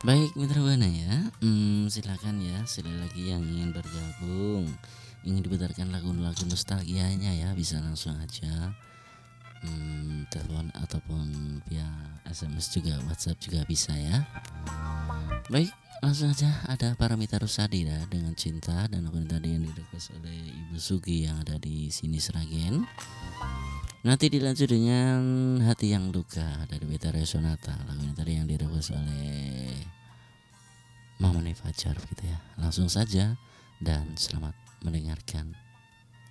Baik mitra Buana ya, silakan ya sekali lagi yang ingin bergabung, ingin diputarkan lagu-lagu nostalgianya ya bisa langsung aja telepon ataupun via SMS juga WhatsApp juga bisa ya. Baik langsung aja ada Paramita Rusadi ya dengan cinta dan lagu ini tadi yang direquest oleh Ibu Sugi yang ada di sini Sragen. Nanti dilanjut dengan Hati Yang Luka dari Betara Sonata. Lagu ini tadi yang direquest oleh Mama Fajar gitu ya. Langsung saja dan selamat mendengarkan.